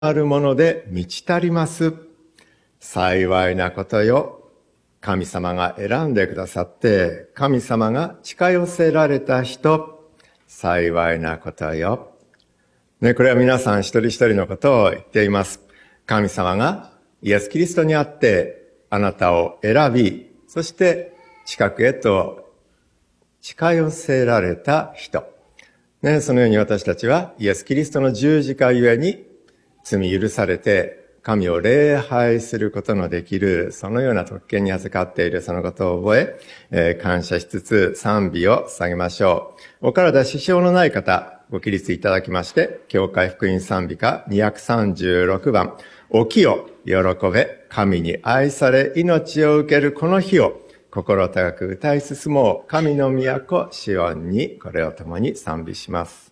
あるもので満ち足ります。幸いなことよ。神様が選んでくださって、神様が近寄せられた人、幸いなことよ。ね、これは皆さん一人一人のことを言っています。神様がイエス・キリストにあってあなたを選び、そして近くへと近寄せられた人。ね、そのように私たちはイエス・キリストの十字架ゆえに罪許されて神を礼拝することのできる、そのような特権に預かっているそのことを覚え、感謝しつつ賛美を捧げましょう。お体支障のない方、ご起立いただきまして、教会福音賛美歌236番、起きよ、喜べ、神に愛され、命を受けるこの日を、心高く歌い進もう、神の都、シオンにこれを共に賛美します。